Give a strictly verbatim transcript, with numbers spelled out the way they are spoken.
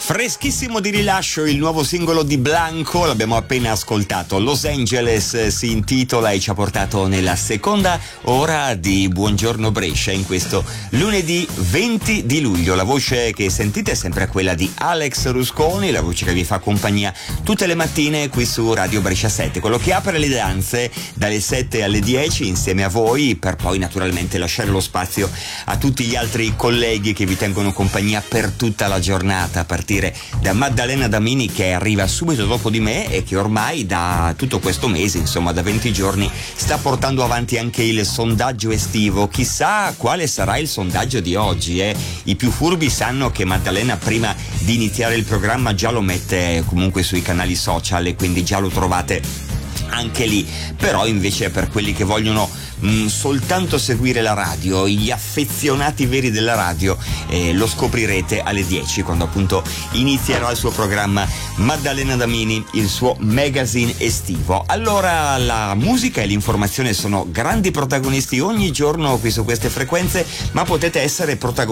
Freschissimo di rilascio il nuovo singolo di Blanco, l'abbiamo appena ascoltato. Los Angeles si intitola e ci ha portato nella seconda ora di Buongiorno Brescia in questo lunedì venti di luglio. La voce che sentite è sempre quella di Alex Rusconi, la voce che vi fa compagnia tutte le mattine qui su Radio Brescia sette, quello che apre le danze dalle sette alle dieci insieme a voi, per poi naturalmente lasciare lo spazio a tutti gli altri colleghi che vi tengono compagnia per tutta la giornata, a partire da Maddalena Damini, che arriva subito dopo di me e che ormai da tutto questo mese, insomma da venti giorni, sta portando avanti anche il sondaggio estivo. Chissà quale sarà il sondaggio di oggi, eh? I più furbi sanno che Maddalena prima di iniziare il programma già lo mette comunque sui canali social e quindi già lo trovate anche lì. Però invece per quelli che vogliono mh, soltanto seguire la radio, gli affezionati veri della radio, eh, lo scoprirete alle dieci, quando appunto inizierà il suo programma Maddalena Damini, il suo magazine estivo. Allora la musica e l'informazione sono grandi protagonisti ogni giorno qui su queste frequenze, ma potete essere protagonisti